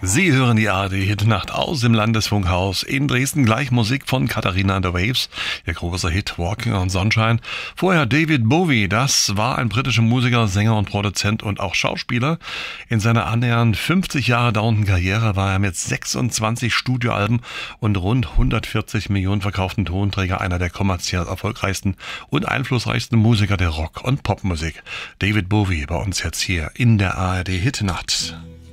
Sie hören die ARD-Hitnacht aus dem Landesfunkhaus in Dresden. Gleich Musik von Katharina and the Waves, ihr großer Hit Walking on Sunshine. Vorher David Bowie, das war ein britischer Musiker, Sänger und Produzent und auch Schauspieler. In seiner annähernd 50 Jahre dauernden Karriere war er mit 26 Studioalben und rund 140 Millionen verkauften Tonträger einer der kommerziell erfolgreichsten und einflussreichsten Musiker der Rock- und Popmusik. David Bowie bei uns jetzt hier in der ARD-Hitnacht.